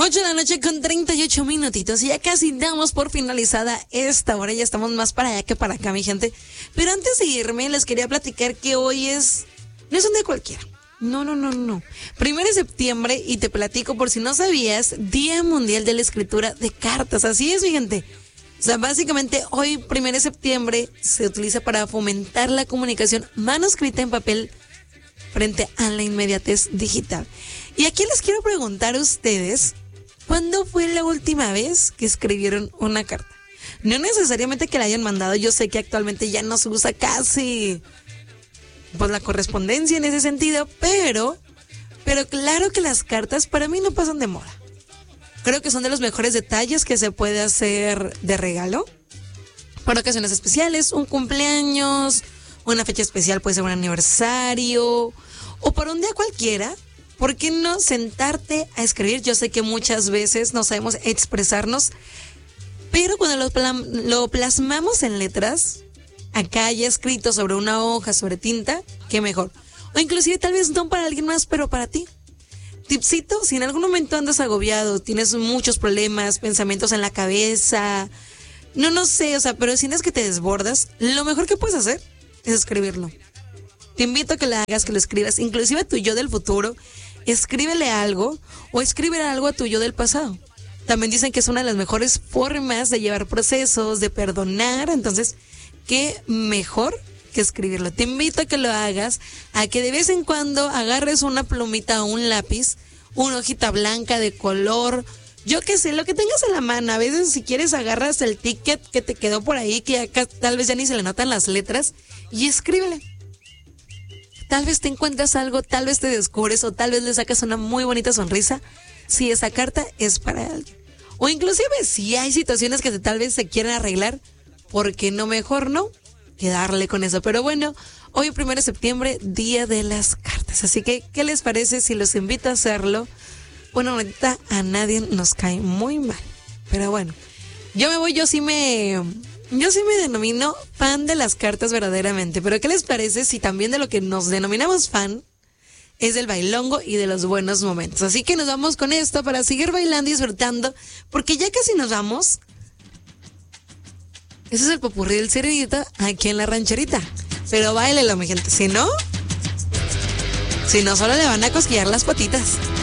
8 de la noche con 38 minutitos y ya casi damos por finalizada esta hora. Ya estamos más para allá que para acá, mi gente. Pero antes de irme, les quería platicar que hoy no es un día cualquiera. No. 1 de septiembre, y te platico por si no sabías, Día Mundial de la Escritura de Cartas. Así es, mi gente. O sea, básicamente hoy, 1 de septiembre, se utiliza para fomentar la comunicación manuscrita en papel frente a la inmediatez digital. Y aquí les quiero preguntar a ustedes, ¿cuándo fue la última vez que escribieron una carta? No necesariamente que la hayan mandado, yo sé que actualmente ya no se usa casi pues la correspondencia en ese sentido, pero claro que las cartas para mí no pasan de moda. Creo que son de los mejores detalles que se puede hacer de regalo para ocasiones especiales, un cumpleaños, una fecha especial, puede ser un aniversario o para un día cualquiera. ¿Por qué no sentarte a escribir? Yo sé que muchas veces no sabemos expresarnos, pero cuando lo plasmamos en letras, acá ya escrito sobre una hoja, sobre tinta, qué mejor. O inclusive tal vez no para alguien más, pero para ti. Tipsito, si en algún momento andas agobiado, tienes muchos problemas, pensamientos en la cabeza, no sé, pero sientes que te desbordas, lo mejor que puedes hacer es escribirlo. Te invito a que lo hagas, que lo escribas, inclusive a tu yo del futuro. Escríbele algo o escribe algo a tu yo del pasado. También dicen que es una de las mejores formas de llevar procesos, de perdonar. Entonces, qué mejor que escribirlo. Te invito a que lo hagas, a que de vez en cuando agarres una plumita o un lápiz, una hojita blanca de color, yo qué sé, lo que tengas en la mano. A veces si quieres agarras el ticket que te quedó por ahí, que acá tal vez ya ni se le notan las letras, y escríbele. Tal vez te encuentras algo, tal vez te descubres o tal vez le sacas una muy bonita sonrisa si esa carta es para alguien. O inclusive si hay situaciones que tal vez se quieran arreglar, ¿por qué no mejor no quedarle con eso? Pero bueno, hoy 1 de septiembre, Día de las Cartas. Así que, ¿qué les parece si los invito a hacerlo? Bueno, ahorita a nadie nos cae muy mal. Pero bueno, yo me voy, yo sí me denomino fan de las cartas verdaderamente, pero ¿qué les parece si también de lo que nos denominamos fan es del bailongo y de los buenos momentos? Así que nos vamos con esto para seguir bailando y disfrutando, porque ya casi nos vamos. Ese es el popurrí del Serenito aquí en la rancherita, pero báilelo, mi gente, si no solo le van a cosquillar las patitas.